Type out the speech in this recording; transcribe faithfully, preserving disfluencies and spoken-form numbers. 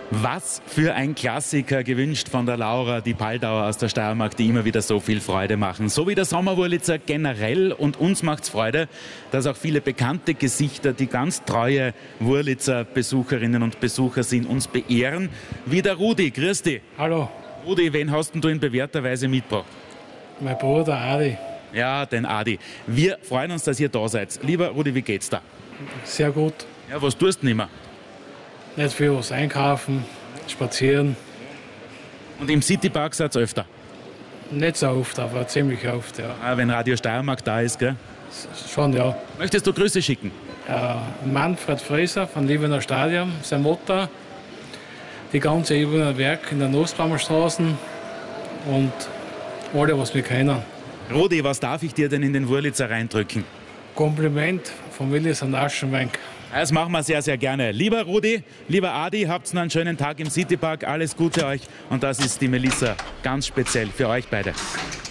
Was für ein Klassiker, gewünscht von der Laura, die Paldauer aus der Steiermark, die immer wieder so viel Freude machen. So wie der Sommerwurlitzer generell, und uns macht's Freude, dass auch viele bekannte Gesichter, die ganz treue Wurlitzer-Besucherinnen und Besucher sind, uns beehren. Wie der Rudi, grüß dich. Hallo. Rudi, wen hast denn du in bewährter Weise mitgebracht? Mein Bruder Adi. Ja, den Adi. Wir freuen uns, dass ihr da seid. Lieber Rudi, wie geht's da? Sehr gut. Ja, was tust du denn immer? Nicht viel was einkaufen, spazieren. Und im Citypark seid ihr öfter? Nicht so oft, aber ziemlich oft, ja. Ah, wenn Radio Steiermark da ist, gell? Schon, ja. Möchtest du Grüße schicken? Äh, Manfred Frieser von Liebener Stadion, sein Mutter, die ganze Liebener Werk in der Nussbaumer Straße und alle, was wir kennen. Rudi, was darf ich dir denn in den Wurlitzer reindrücken? Kompliment von Willis und Aschenwenk. Das machen wir sehr, sehr gerne. Lieber Rudi, lieber Adi, habt noch einen schönen Tag im Citypark. Alles Gute euch. Und das ist die Melissa ganz speziell für euch beide.